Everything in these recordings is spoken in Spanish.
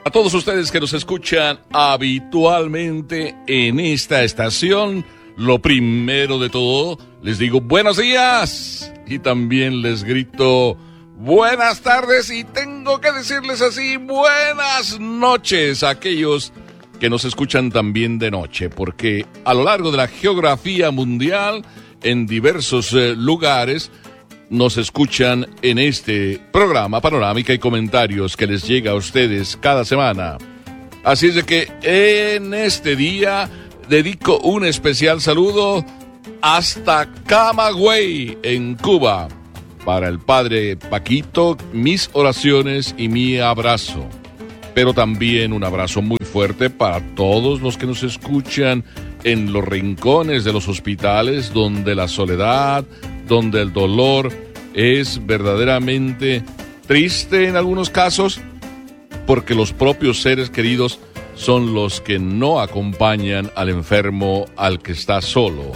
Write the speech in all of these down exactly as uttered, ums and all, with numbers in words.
A todos ustedes que nos escuchan habitualmente en esta estación, lo primero de todo, les digo buenos días y también les grito buenas tardes y tengo que decirles así, buenas noches a aquellos que nos escuchan también de noche, porque a lo largo de la geografía mundial, en diversos eh, lugares, nos escuchan en este programa Panorámica y Comentarios que les llega a ustedes cada semana. Así es de que en este día dedico un especial saludo hasta Camagüey, en Cuba. Para el padre Paquito, mis oraciones y mi abrazo. Pero también un abrazo muy fuerte para todos los que nos escuchan en los rincones de los hospitales, donde la soledad, donde el dolor es verdaderamente triste en algunos casos, porque los propios seres queridos son los que no acompañan al enfermo, al que está solo.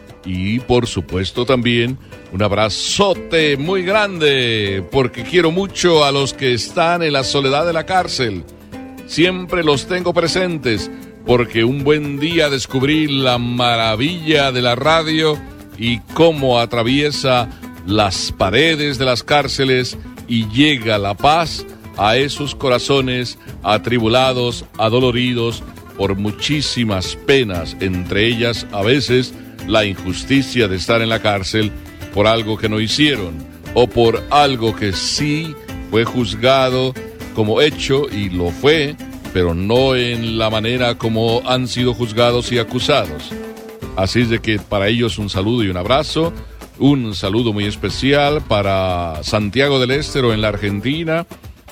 Y por supuesto también un abrazote muy grande, porque quiero mucho a los que están en la soledad de la cárcel. Siempre los tengo presentes, porque un buen día descubrí la maravilla de la radio y cómo atraviesa las paredes de las cárceles y llega la paz a esos corazones atribulados, adoloridos por muchísimas penas, entre ellas a veces la injusticia de estar en la cárcel por algo que no hicieron o por algo que sí fue juzgado como hecho y lo fue, pero no en la manera como han sido juzgados y acusados. Así es de que para ellos un saludo y un abrazo, un saludo muy especial para Santiago del Estero en la Argentina,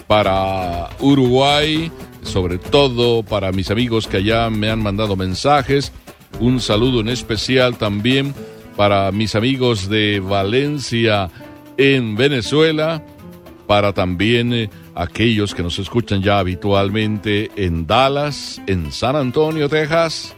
para Uruguay, sobre todo para mis amigos que allá me han mandado mensajes, un saludo en especial también para mis amigos de Valencia en Venezuela, para también eh, aquellos que nos escuchan ya habitualmente en Dallas, en San Antonio, Texas,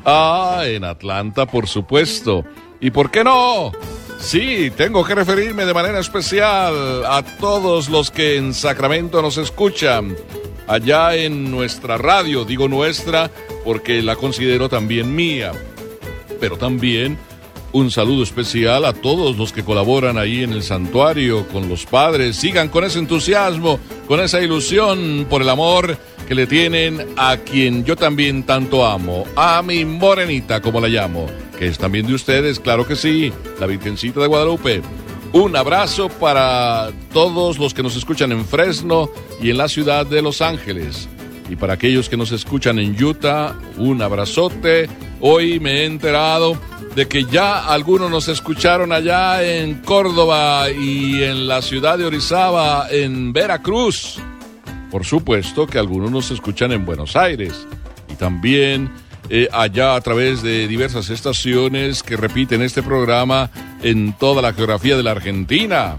ah, en Atlanta, por supuesto. ¿Y por qué no? Sí, tengo que referirme de manera especial a todos los que en Sacramento nos escuchan, allá en nuestra radio, digo nuestra porque la considero también mía, pero también un saludo especial a todos los que colaboran ahí en el santuario con los padres. Sigan con ese entusiasmo, con esa ilusión por el amor que le tienen a quien yo también tanto amo, a mi morenita, como la llamo, que es también de ustedes, claro que sí, la Virgencita de Guadalupe. Un abrazo para todos los que nos escuchan en Fresno y en la ciudad de Los Ángeles. Y para aquellos que nos escuchan en Utah, un abrazote. Hoy me he enterado de que ya algunos nos escucharon allá en Córdoba y en la ciudad de Orizaba, en Veracruz. Por supuesto que algunos nos escuchan en Buenos Aires y también eh, allá a través de diversas estaciones que repiten este programa en toda la geografía de la Argentina.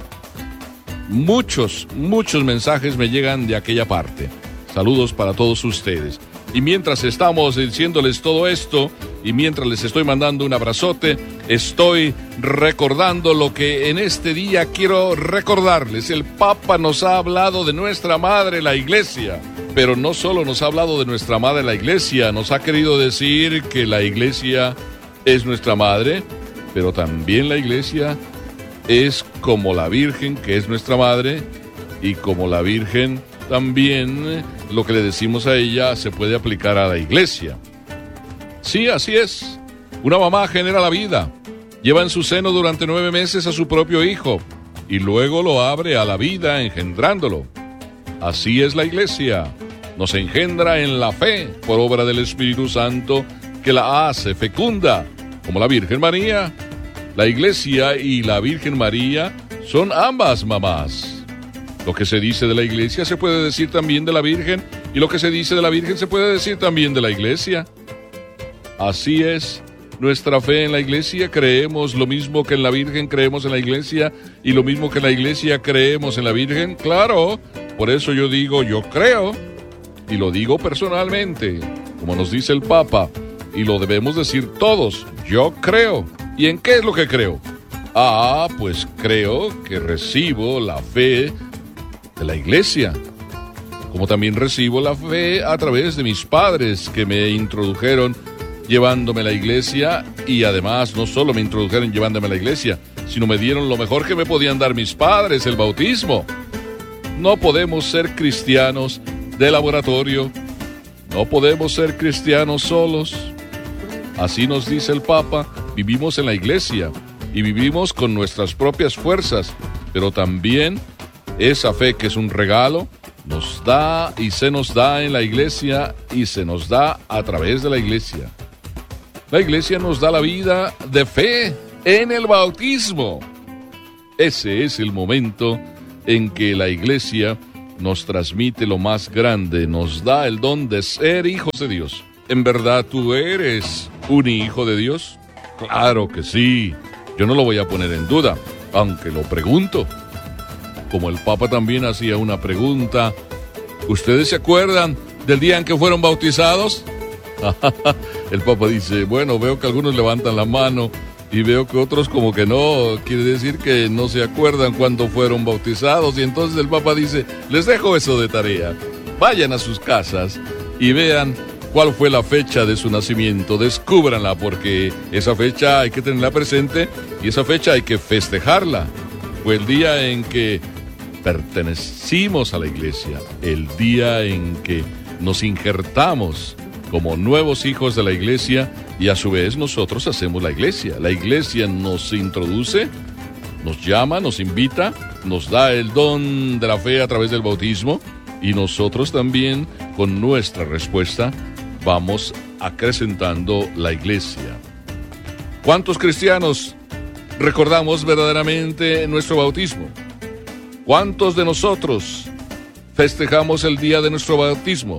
Muchos, muchos mensajes me llegan de aquella parte. Saludos para todos ustedes. Y mientras estamos diciéndoles todo esto, y mientras les estoy mandando un abrazote, estoy recordando lo que en este día quiero recordarles. El Papa nos ha hablado de nuestra madre, la Iglesia. Pero no solo nos ha hablado de nuestra madre, la Iglesia, nos ha querido decir que la Iglesia es nuestra madre, pero también la Iglesia es como la Virgen, que es nuestra madre, y como la Virgen también lo que le decimos a ella se puede aplicar a la Iglesia. Sí, así es. Una mamá genera la vida, lleva en su seno durante nueve meses a su propio hijo y luego lo abre a la vida engendrándolo. Así es la Iglesia. Nos engendra en la fe por obra del Espíritu Santo que la hace fecunda, como la Virgen María. La Iglesia y la Virgen María son ambas mamás. Lo que se dice de la Iglesia se puede decir también de la Virgen, y lo que se dice de la Virgen se puede decir también de la Iglesia. Así es nuestra fe en la Iglesia. Creemos lo mismo que en la Virgen creemos en la Iglesia, y lo mismo que en la Iglesia creemos en la Virgen. Claro, por eso yo digo yo creo, y lo digo personalmente, como nos dice el Papa, y lo debemos decir todos, yo creo. ¿Y en qué es lo que creo? Ah, pues creo que recibo la fe de la Iglesia. como también recibo la fe a través de mis padres que me introdujeron llevándome a la iglesia, y además no solo me introdujeron llevándome a la iglesia, sino me dieron lo mejor que me podían dar mis padres, el bautismo. No podemos ser cristianos de laboratorio, no podemos ser cristianos solos. Así nos dice el Papa, vivimos en la iglesia y vivimos con nuestras propias fuerzas, pero también esa fe que es un regalo, nos da y se nos da en la iglesia y se nos da a través de la iglesia. La iglesia nos da la vida de fe en el bautismo. Ese es el momento en que la iglesia nos transmite lo más grande, nos da el don de ser hijos de Dios. ¿En verdad tú eres un hijo de Dios? Claro que sí. Yo no lo voy a poner en duda, aunque lo pregunto. Como el Papa también hacía una pregunta, ¿ustedes se acuerdan del día en que fueron bautizados? El Papa dice, bueno, veo que algunos levantan la mano y veo que otros como que no, quiere decir que no se acuerdan cuándo fueron bautizados. Y entonces el Papa dice, les dejo eso de tarea, vayan a sus casas y vean cuál fue la fecha de su nacimiento, descúbranla, porque esa fecha hay que tenerla presente y esa fecha hay que festejarla. Fue el día en que pertenecimos a la iglesia, el día en que nos injertamos como nuevos hijos de la iglesia y a su vez nosotros hacemos la iglesia. La iglesia nos introduce, nos llama, nos invita, nos da el don de la fe a través del bautismo y nosotros también con nuestra respuesta vamos acrecentando la iglesia. ¿Cuántos cristianos recordamos verdaderamente nuestro bautismo? ¿Cuántos de nosotros festejamos el día de nuestro bautismo?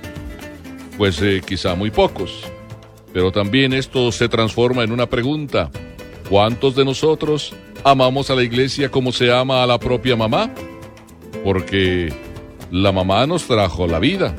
Pues eh, quizá muy pocos. Pero también esto se transforma en una pregunta. ¿Cuántos de nosotros amamos a la iglesia como se ama a la propia mamá? Porque la mamá nos trajo la vida,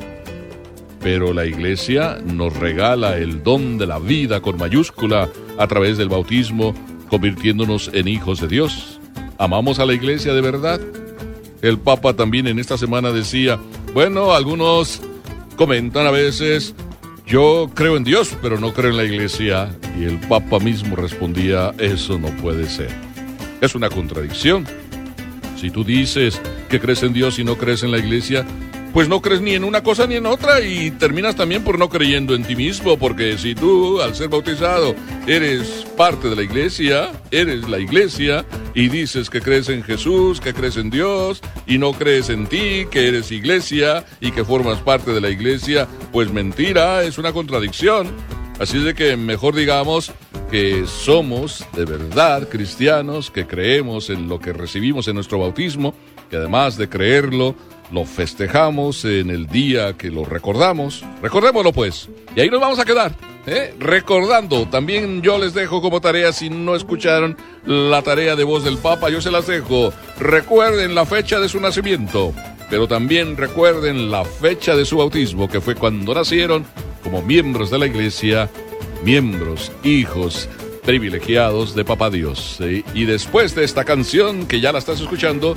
pero la iglesia nos regala el don de la vida con mayúscula a través del bautismo, convirtiéndonos en hijos de Dios. ¿Amamos a la iglesia de verdad? El Papa también en esta semana decía, bueno, algunos comentan a veces, yo creo en Dios, pero no creo en la iglesia. Y el Papa mismo respondía, eso no puede ser. Es una contradicción. Si tú dices que crees en Dios y no crees en la iglesia, pues no crees ni en una cosa ni en otra y terminas también por no creyendo en ti mismo, porque si tú, al ser bautizado, eres parte de la iglesia, eres la iglesia, y dices que crees en Jesús, que crees en Dios, y no crees en ti, que eres iglesia y que formas parte de la iglesia, pues mentira, es una contradicción. Así es de que mejor digamos que somos de verdad cristianos, que creemos en lo que recibimos en nuestro bautismo, que además de creerlo, lo festejamos en el día que lo recordamos. Recordémoslo pues, y ahí nos vamos a quedar, ¿eh? Recordando. También yo les dejo como tarea, si no escucharon la tarea de voz del Papa, yo se las dejo. Recuerden la fecha de su nacimiento, pero también recuerden la fecha de su bautismo, que fue cuando nacieron como miembros de la iglesia, miembros, hijos privilegiados de Papá Dios. ¿Sí? Y después de esta canción, que ya la estás escuchando,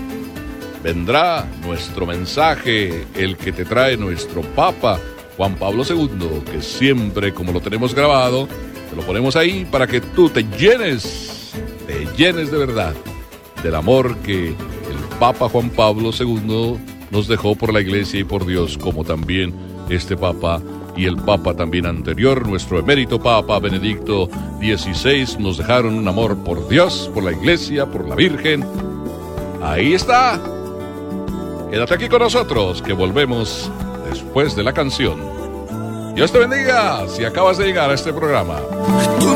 vendrá nuestro mensaje, el que te trae nuestro Papa, Juan Pablo segundo, que siempre, como lo tenemos grabado, te lo ponemos ahí para que tú te llenes, te llenes de verdad del amor que el Papa Juan Pablo segundo nos dejó por la iglesia y por Dios, como también este Papa y el Papa también anterior, nuestro emérito Papa Benedicto dieciséis, nos dejaron un amor por Dios, por la iglesia, por la Virgen. Ahí está. Quédate aquí con nosotros, que volvemos después de la canción. Dios te bendiga si acabas de llegar a este programa.